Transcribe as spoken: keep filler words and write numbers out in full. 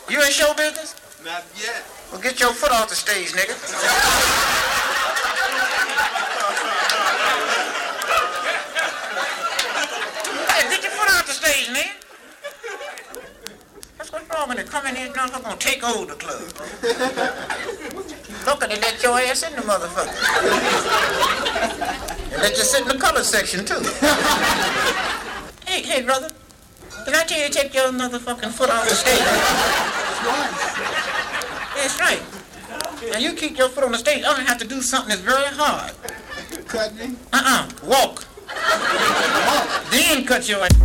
You in show business? Not yet. Well, get your foot off the stage, nigga. Hey, get your foot off the stage, nigga. That's what's wrong when they come in here, now I'm gonna take over the club. Look at it, let your ass in the motherfucker. And let you sit in the color section, too. Hey, hey, brother. Did I tell you to take your motherfucking foot off the stage? That's right. Now you keep your foot on the stage, I'm gonna have to do something that's very hard. Cut me? Uh-uh. Walk. Walk. Then cut your ass.